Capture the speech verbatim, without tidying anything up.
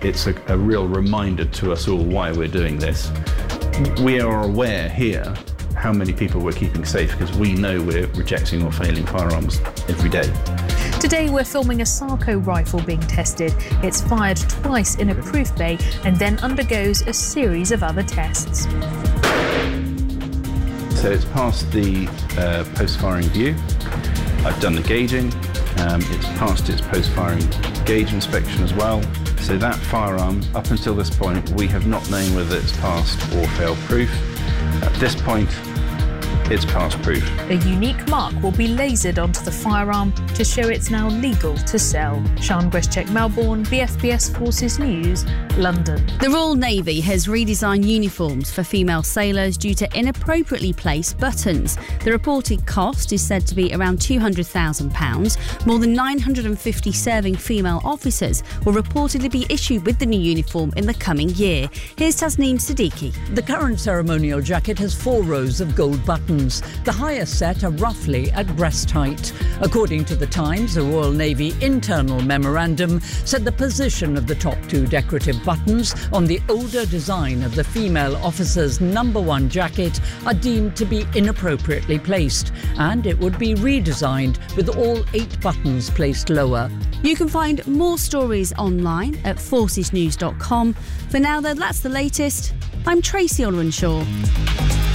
it's a, a real reminder to us all why we're doing this. We are aware here how many people we're keeping safe because we know we're rejecting or failing firearms every day. Today we're filming a Sarco rifle being tested. It's fired twice in a proof bay and then undergoes a series of other tests. So it's passed the uh, post-firing view. I've done the gauging. Um, it's passed its post-firing gauge inspection as well. So that firearm, up until this point, we have not known whether it's passed or failed proof. At this point, it's pass proof. A unique mark will be lasered onto the firearm to show it's now legal to sell. Sian Breschek, Melbourne, B F B S Forces News, London. The Royal Navy has redesigned uniforms for female sailors due to inappropriately placed buttons. The reported cost is said to be around two hundred thousand pounds. More than nine hundred fifty serving female officers will reportedly be issued with the new uniform in the coming year. Here's Tasneem Siddiqui. The current ceremonial jacket has four rows of gold buttons. The highest set are roughly at breast height. According to The Times, the Royal Navy internal memorandum said the position of the top two decorative buttons on the older design of the female officer's number one jacket are deemed to be inappropriately placed, and it would be redesigned with all eight buttons placed lower. You can find more stories online at forces news dot com. For now, though, that's the latest. I'm Tracy Olwenshaw.